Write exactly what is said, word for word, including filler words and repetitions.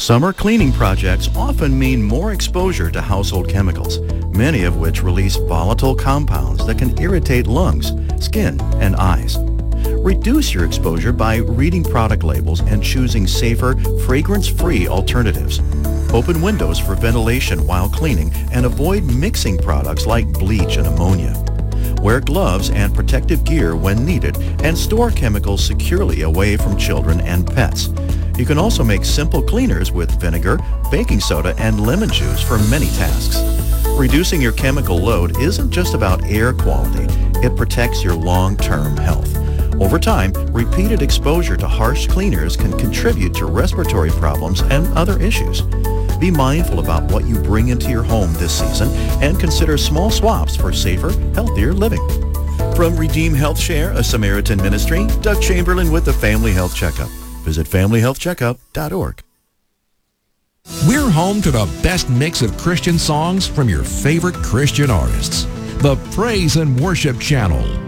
Summer cleaning projects often mean more exposure to household chemicals, many of which release volatile compounds that can irritate lungs, skin, and eyes. Reduce your exposure by reading product labels and choosing safer, fragrance-free alternatives. Open windows for ventilation while cleaning and avoid mixing products like bleach and ammonia. Wear gloves and protective gear when needed and store chemicals securely away from children and pets. You can also make simple cleaners with vinegar, baking soda, and lemon juice for many tasks. Reducing your chemical load isn't just about air quality, it protects your long-term health. Over time, repeated exposure to harsh cleaners can contribute to respiratory problems and other issues. Be mindful about what you bring into your home this season and consider small swaps for safer, healthier living. From Redeem Health Share, a Samaritan ministry, Doug Chamberlain with the Family Health Checkup. Visit family health checkup dot org. We're home to the best mix of Christian songs from your favorite Christian artists. The Praise and Worship Channel.